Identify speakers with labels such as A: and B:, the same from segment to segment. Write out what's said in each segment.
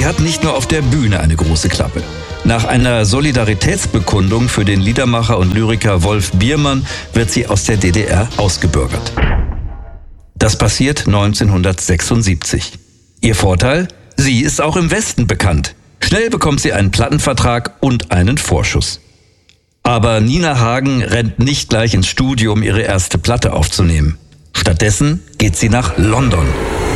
A: sie hat nicht nur auf der Bühne eine große Klappe. Nach einer Solidaritätsbekundung für den Liedermacher und Lyriker Wolf Biermann wird sie aus der DDR ausgebürgert. Das passiert 1976. Ihr Vorteil? Sie ist auch im Westen bekannt. Schnell bekommt sie einen Plattenvertrag und einen Vorschuss. Aber Nina Hagen rennt nicht gleich ins Studio, um ihre erste Platte aufzunehmen. Stattdessen geht sie nach London.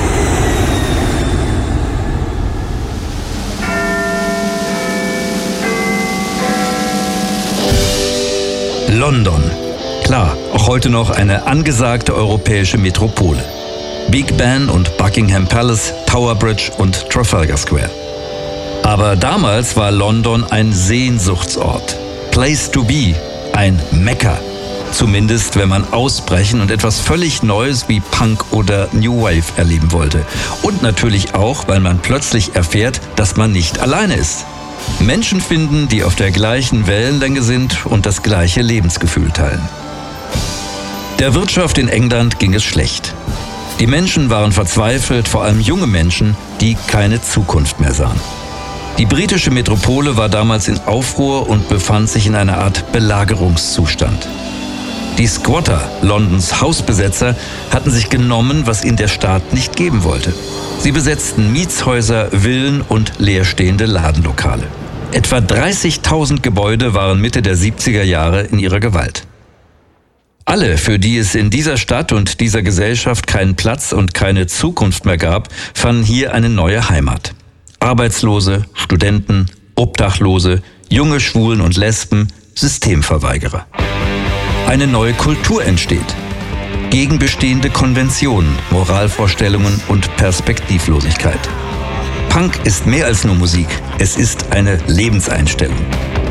A: London. Klar, auch heute noch eine angesagte europäische Metropole. Big Ben und Buckingham Palace, Tower Bridge und Trafalgar Square. Aber damals war London ein Sehnsuchtsort. Place to be, ein Mekka. Zumindest, wenn man ausbrechen und etwas völlig Neues wie Punk oder New Wave erleben wollte. Und natürlich auch, weil man plötzlich erfährt, dass man nicht alleine ist. Menschen finden, die auf der gleichen Wellenlänge sind und das gleiche Lebensgefühl teilen. Der Wirtschaft in England ging es schlecht. Die Menschen waren verzweifelt, vor allem junge Menschen, die keine Zukunft mehr sahen. Die britische Metropole war damals in Aufruhr und befand sich in einer Art Belagerungszustand. Die Squatter, Londons Hausbesetzer, hatten sich genommen, was ihnen der Staat nicht geben wollte. Sie besetzten Mietshäuser, Villen und leerstehende Ladenlokale. Etwa 30.000 Gebäude waren Mitte der 70er Jahre in ihrer Gewalt. Alle, für die es in dieser Stadt und dieser Gesellschaft keinen Platz und keine Zukunft mehr gab, fanden hier eine neue Heimat. Arbeitslose, Studenten, Obdachlose, junge Schwulen und Lesben, Systemverweigerer. Eine neue Kultur entsteht. Gegen bestehende Konventionen, Moralvorstellungen und Perspektivlosigkeit. Punk ist mehr als nur Musik, es ist eine Lebenseinstellung.